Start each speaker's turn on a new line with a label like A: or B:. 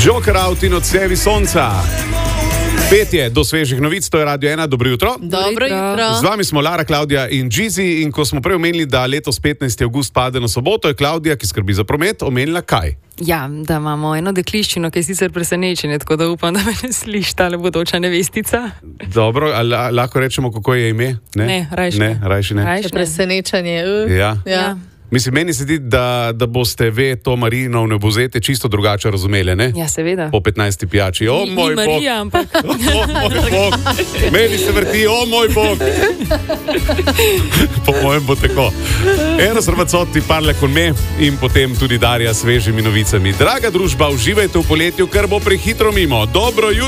A: Joker out in odsevi sonca. Petje do svežih novic, to je Radio 1, dobro jutro.
B: Dobro jutro.
A: Z vami smo Lara, Klaudija in Gizi in ko smo prej omenili, da letos 15. avgust pade na soboto, je Klaudija, ki skrbi za promet, omenila kaj?
B: Ja, da imamo eno dekliščino, ki je sicer presenečenje, tako da upam, da me ne sliši tale bodoča nevestica.
A: Dobro, ali lahko rečemo, kako je ime?
B: Ne, rajši ne.
A: Rajši ne.
C: Presenečenje.
A: Ja. Mislim, meni se zdi, da boste ve to Marijino nebuzete čisto drugače razumeli, ne?
B: Ja, seveda.
A: Po 15. pijači. O moj Bog!
B: Marija, ampak...
A: O moj Bog! Meni se vrti, o moj Bog! Po mojem bo tako. Eno Srvacotti parla con me in potem tudi Darja s svežimi novicami. Draga družba, uživajte v poletju, ker bo prehitro mimo. Dobro jutro!